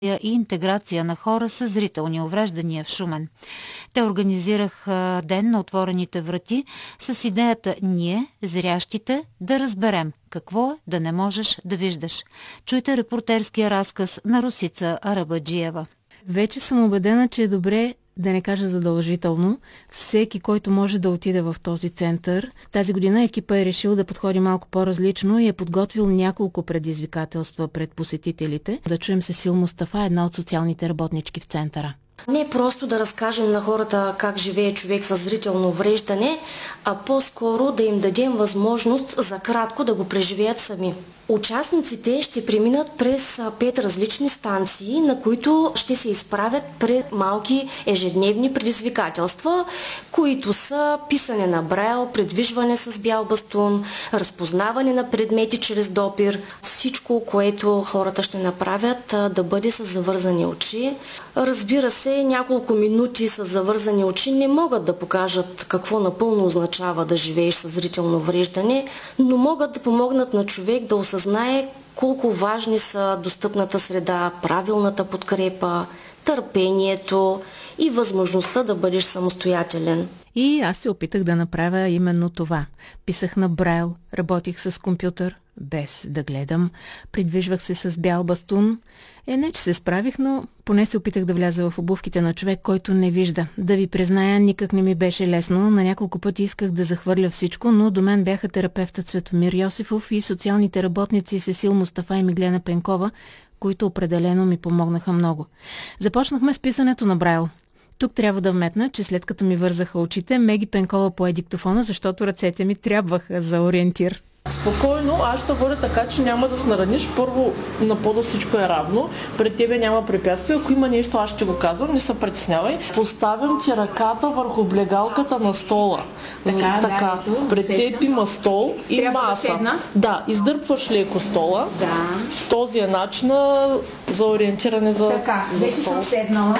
и интеграция на хора с зрителни увреждания в Шумен. Те организираха ден на отворените врати с идеята ние, зрящите, да разберем какво е да не можеш да виждаш. Чуйте репортерския разказ на Русица Арабаджиева. Вече съм убедена, че е добре, да не кажа задължително, всеки, който може да отиде в този център. Тази година екипа е решил да подходи малко по-различно и е подготвил няколко предизвикателства пред посетителите. Да чуем Сесил Мустафа, една от социалните работнички в центъра. Не просто да разкажем на хората как живее човек с зрително увреждане, а по-скоро да им дадем възможност за кратко да го преживеят сами. Участниците ще преминат през 5 различни станции, на които ще се изправят пред малки ежедневни предизвикателства, които са писане на брайл, придвижване с бял бастун, разпознаване на предмети чрез допир. Всичко, което хората ще направят, да бъде с завързани очи. Разбира се, няколко минути с завързани очи не могат да покажат какво напълно означава да живееш с зрително увреждане, но могат да помогнат на човек да осъзнае колко важни са достъпната среда, правилната подкрепа, търпението и възможността да бъдеш самостоятелен. И аз се опитах да направя именно това. Писах на брайл, работих с компютър, без да гледам, придвижвах се с бял бастун. Не, че се справих, но поне се опитах да вляза в обувките на човек, който не вижда. Да ви призная, никак не ми беше лесно. На няколко пъти исках да захвърля всичко, но до мен бяха терапевтът Цветомир Йосифов и социалните работници Сесил Мустафа и Миглена Пенкова, които определено ми помогнаха много. Започнахме с писането на брайл. Тук трябва да вметна, че след като ми вързаха очите, Меги Пенкова пое диктофона, защото ръцете ми трябваха за ориентир. Спокойно, аз ще водя така, че няма да се нараниш. Първо, на пода всичко е равно. Пред тебе няма препятствия. Ако има нещо, аз ще го казвам, не се притеснявай. Поставям ти ръката върху облегалката на стола. Така. Пред теб има стол и трябва маса. Да, издърпваш леко стола. Да. Този е начина за ориентиране за така, вече съм седнала.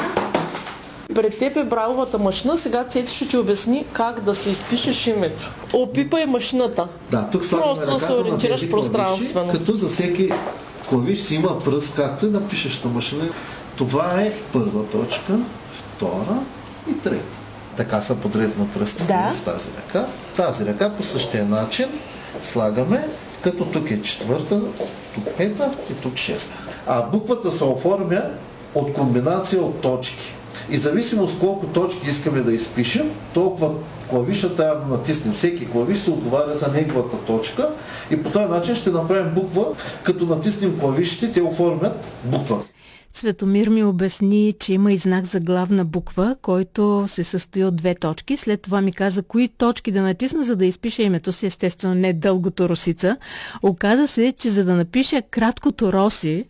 Пред теб е брайловата машина, сега Цеци ще ти обясни как да си изпишеш името. Опипай машината. Да, тук просто да се ориентираш пространствено. Като за всеки клавиш си има пръст, както и да пишеш на машина. Това е първа точка, втора и трета. Така са подред на пръстите с тази ръка. Тази ръка по същия начин слагаме, като тук е четвърта, тук пета и тук шеста. А буквата се оформя от комбинация от точки. И зависимост колко точки искаме да изпишем, толкова клавиша трябва да натиснем. Всеки клавиш се отговаря за неговата точка и по този начин ще направим буква. Като натиснем клавишите, те оформят буква. Цветомир ми обясни, че има и знак за главна буква, който се състои от 2 точки. След това ми каза кои точки да натисна, за да изпиша името си, естествено не дългото Росица. Оказа се, че за да напиша краткото Роси,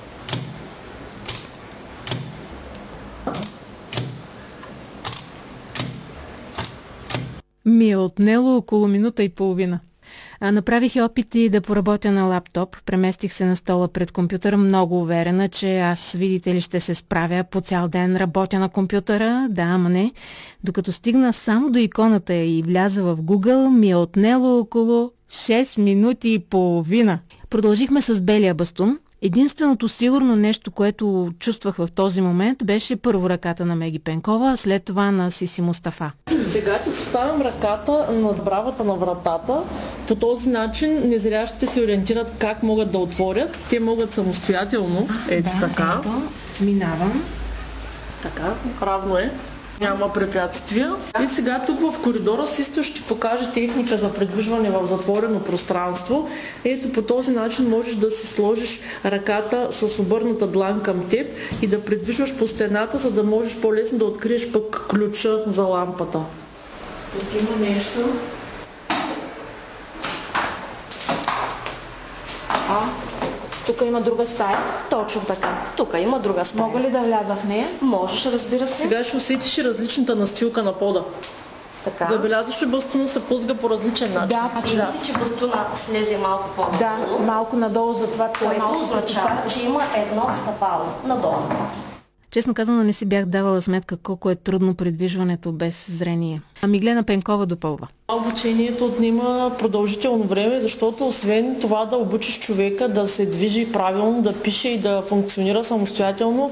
ми е отнело около минута и половина. Направих и опити да поработя на лаптоп. Преместих се на стола пред компютъра, много уверена, че аз, видите ли, ще се справя по цял ден, работя на компютъра. Да, ама не. Докато стигна само до иконата и вляза в Google, ми е отнело около 6 минути и половина. Продължихме с белия бастун. Единственото сигурно нещо, което чувствах в този момент, беше първо ръката на Меги Пенкова, а след това на Сиси Мустафа. Сега ти поставям ръката над бравата на вратата. По този начин незрящите се ориентират как могат да отворят. Те могат самостоятелно. Така. Ето, минавам. Така, равно е. Няма препятствия. И сега тук в коридора Систо ще покаже техника за придвижване в затворено пространство. Ето по този начин можеш да си сложиш ръката с обърната длан към теб и да придвижваш по стената, за да можеш по-лесно да откриеш пък ключа за лампата. Тук има нещо. Тук има друга стая. Точно така. Тук има друга стая. Мога ли да вляза в нея? Можеш, разбира се. Сега ще усетиш и различната настилка на пода. Така. Забелязваш ли бастуна се пузга по различен начин? Да, Види ли, че бастуна слезе малко по-надолу? Да, малко надолу, затова това което малко означава, че има едно стъпало надолу. Честно казано, не си бях давала сметка колко е трудно придвижването без зрение. Миглена Пенкова допълва. Обучението отнема продължително време, защото освен това да обучиш човека да се движи правилно, да пише и да функционира самостоятелно,